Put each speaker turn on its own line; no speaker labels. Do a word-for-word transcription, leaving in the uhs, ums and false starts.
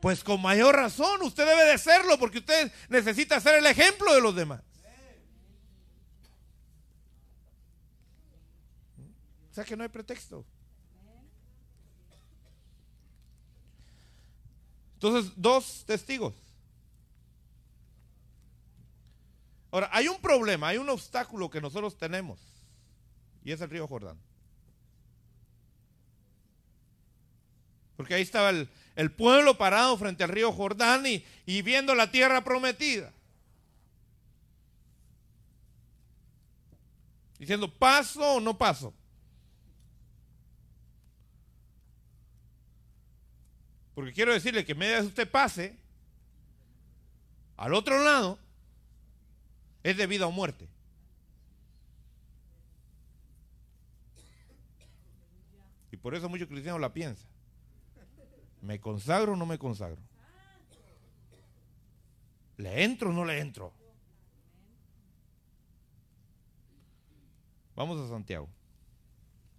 Pues con mayor razón, usted debe de serlo porque usted necesita ser el ejemplo de los demás. O sea que no hay pretexto. Entonces, dos testigos. Ahora, hay un problema, hay un obstáculo que nosotros tenemos, y es el río Jordán. Porque ahí estaba el, el pueblo parado frente al río Jordán y, y viendo la tierra prometida. Diciendo, ¿paso o no paso? Porque quiero decirle que media vez usted pase al otro lado, es de vida o muerte. Y por eso muchos cristianos la piensan. ¿Me consagro o no me consagro? ¿Le entro o no le entro? Vamos a Santiago.